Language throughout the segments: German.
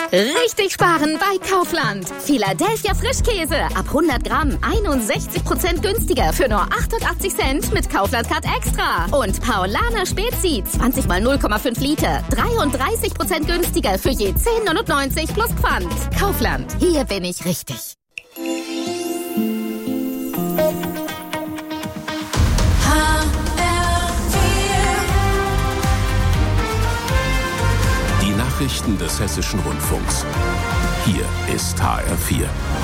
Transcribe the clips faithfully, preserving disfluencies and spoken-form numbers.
Richtig sparen bei Kaufland. Philadelphia Frischkäse ab hundert Gramm einundsechzig Prozent günstiger für nur achtundachtzig Cent mit Kaufland Card Extra. Und Paulaner Spezi zwanzig mal null Komma fünf Liter dreiunddreißig Prozent günstiger für je zehn neunundneunzig plus Pfand. Kaufland, hier bin ich richtig. Die Nachrichten des Hessischen Rundfunks. Hier ist H R vier.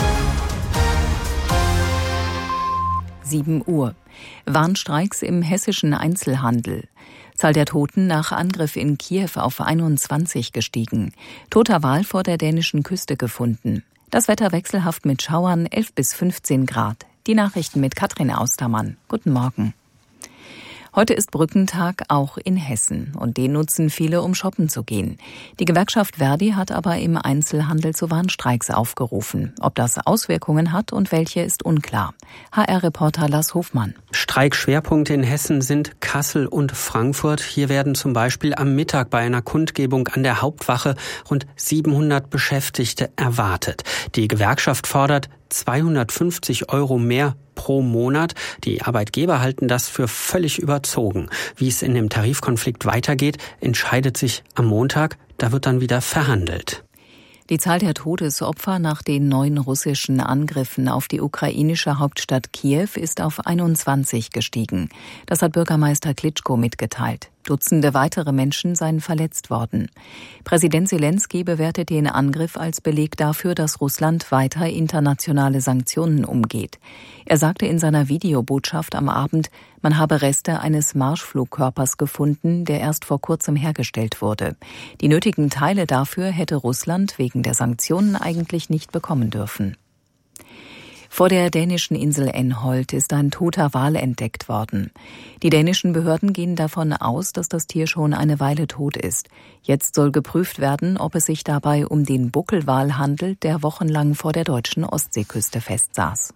sieben Uhr. Warnstreiks im hessischen Einzelhandel. Zahl der Toten nach Angriff in Kiew auf einundzwanzig gestiegen. Toter Wal vor der dänischen Küste gefunden. Das Wetter wechselhaft mit Schauern, elf bis fünfzehn Grad. Die Nachrichten mit Katrin Austermann. Guten Morgen. Heute ist Brückentag auch in Hessen und den nutzen viele, um shoppen zu gehen. Die Gewerkschaft Verdi hat aber im Einzelhandel zu Warnstreiks aufgerufen. Ob das Auswirkungen hat und welche, ist unklar. H R-Reporter Lars Hofmann. Streikschwerpunkte in Hessen sind Kassel und Frankfurt. Hier werden zum Beispiel am Mittag bei einer Kundgebung an der Hauptwache rund siebenhundert Beschäftigte erwartet. Die Gewerkschaft fordert zweihundertfünfzig Euro mehr pro Monat. Die Arbeitgeber halten das für völlig überzogen. Wie es in dem Tarifkonflikt weitergeht, entscheidet sich am Montag. Da wird dann wieder verhandelt. Die Zahl der Todesopfer nach den neuen russischen Angriffen auf die ukrainische Hauptstadt Kiew ist auf einundzwanzig gestiegen. Das hat Bürgermeister Klitschko mitgeteilt. Dutzende weitere Menschen seien verletzt worden. Präsident Selenskyj bewertet den Angriff als Beleg dafür, dass Russland weiter internationale Sanktionen umgeht. Er sagte in seiner Videobotschaft am Abend, man habe Reste eines Marschflugkörpers gefunden, der erst vor kurzem hergestellt wurde. Die nötigen Teile dafür hätte Russland wegen der Sanktionen eigentlich nicht bekommen dürfen. Vor der dänischen Insel Enholt ist ein toter Wal entdeckt worden. Die dänischen Behörden gehen davon aus, dass das Tier schon eine Weile tot ist. Jetzt soll geprüft werden, ob es sich dabei um den Buckelwal handelt, der wochenlang vor der deutschen Ostseeküste festsaß.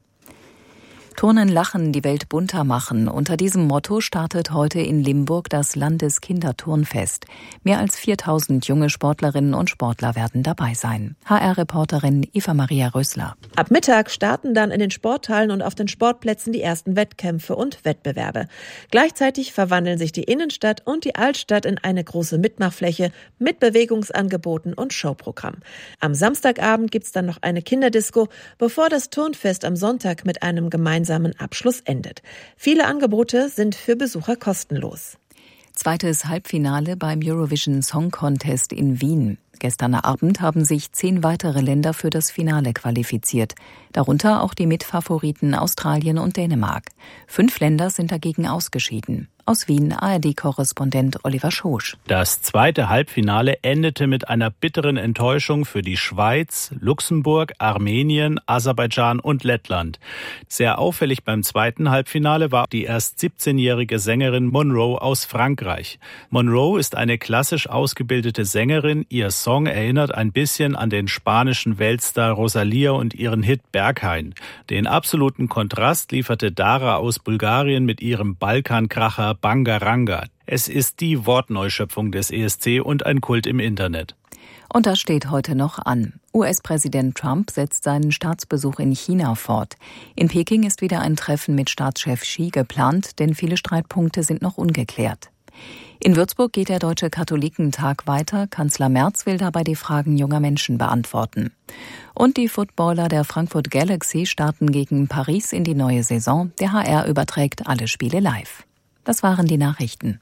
Turnen, Lachen, die Welt bunter machen. Unter diesem Motto startet heute in Limburg das Landeskinderturnfest. Mehr als viertausend junge Sportlerinnen und Sportler werden dabei sein. H R-Reporterin Eva-Maria Rössler. Ab Mittag starten dann in den Sporthallen und auf den Sportplätzen die ersten Wettkämpfe und Wettbewerbe. Gleichzeitig verwandeln sich die Innenstadt und die Altstadt in eine große Mitmachfläche mit Bewegungsangeboten und Showprogramm. Am Samstagabend gibt's dann noch eine Kinderdisco, bevor das Turnfest am Sonntag mit einem gemeinsamen Abschluss endet. Viele Angebote sind für Besucher kostenlos. Zweites Halbfinale beim Eurovision Song Contest in Wien. Gestern Abend haben sich zehn weitere Länder für das Finale qualifiziert, darunter auch die Mitfavoriten Australien und Dänemark. Fünf Länder sind dagegen ausgeschieden. Aus Wien A R D-Korrespondent Oliver Schosch. Das zweite Halbfinale endete mit einer bitteren Enttäuschung für die Schweiz, Luxemburg, Armenien, Aserbaidschan und Lettland. Sehr auffällig beim zweiten Halbfinale war die erst siebzehnjährige Sängerin Monroe aus Frankreich. Monroe ist eine klassisch ausgebildete Sängerin. Ihr Song erinnert ein bisschen an den spanischen Weltstar Rosalia und ihren Hit Berghain. Den absoluten Kontrast lieferte Dara aus Bulgarien mit ihrem Balkankracher Bangaranga. Es ist die Wortneuschöpfung des E S C und ein Kult im Internet. Und das steht heute noch an. U S-Präsident Trump setzt seinen Staatsbesuch in China fort. In Peking ist wieder ein Treffen mit Staatschef Xi geplant, denn viele Streitpunkte sind noch ungeklärt. In Würzburg geht der Deutsche Katholikentag weiter. Kanzler Merz will dabei die Fragen junger Menschen beantworten. Und die Footballer der Frankfurt Galaxy starten gegen Paris in die neue Saison. Der H R überträgt alle Spiele live. Das waren die Nachrichten.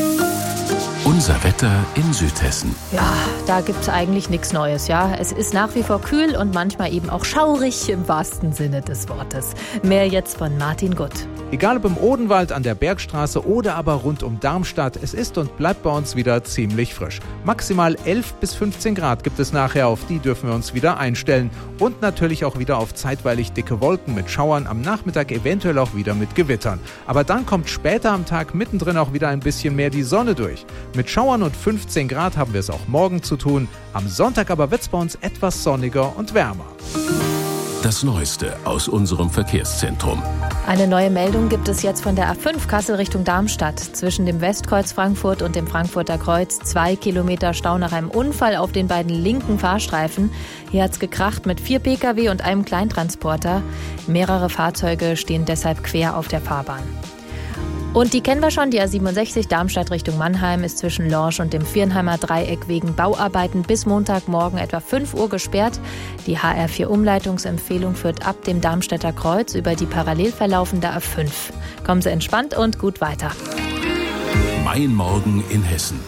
Unser Wetter in Südhessen. Ja, da gibt's eigentlich nichts Neues, ja. Es ist nach wie vor kühl und manchmal eben auch schaurig im wahrsten Sinne des Wortes. Mehr jetzt von Martin Gutt. Egal ob im Odenwald, an der Bergstraße oder aber rund um Darmstadt, es ist und bleibt bei uns wieder ziemlich frisch. Maximal elf bis fünfzehn Grad gibt es nachher, auf die dürfen wir uns wieder einstellen. Und natürlich auch wieder auf zeitweilig dicke Wolken mit Schauern, am Nachmittag eventuell auch wieder mit Gewittern. Aber dann kommt später am Tag mittendrin auch wieder ein bisschen mehr die Sonne durch. Mit Schauern und fünfzehn Grad haben wir es auch morgen zu tun. Am Sonntag aber wird es bei uns etwas sonniger und wärmer. Das Neueste aus unserem Verkehrszentrum. Eine neue Meldung gibt es jetzt von der A fünf Kassel Richtung Darmstadt. Zwischen dem Westkreuz Frankfurt und dem Frankfurter Kreuz zwei Kilometer Stau nach einem Unfall auf den beiden linken Fahrstreifen. Hier hat es gekracht mit vier Pkw und einem Kleintransporter. Mehrere Fahrzeuge stehen deshalb quer auf der Fahrbahn. Und die kennen wir schon, die A siebenundsechzig Darmstadt Richtung Mannheim ist zwischen Lorsch und dem Viernheimer Dreieck wegen Bauarbeiten bis Montagmorgen etwa fünf Uhr gesperrt. Die H R vier Umleitungsempfehlung führt ab dem Darmstädter Kreuz über die parallel verlaufende A fünf. Kommen Sie entspannt und gut weiter. Mein Morgen in Hessen.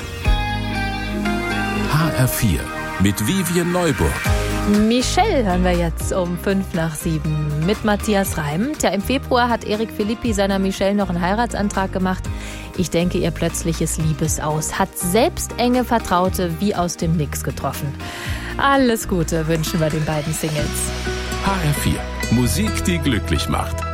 H R vier mit Vivien Neuburg. Michelle hören wir jetzt um fünf nach sieben mit Matthias Reim. Tja, im Februar hat Erik Philippi seiner Michelle noch einen Heiratsantrag gemacht. Ich denke, ihr plötzliches Liebesaus hat selbst enge Vertraute wie aus dem Nix getroffen. Alles Gute wünschen wir den beiden Singles. H R vier. Musik, die glücklich macht.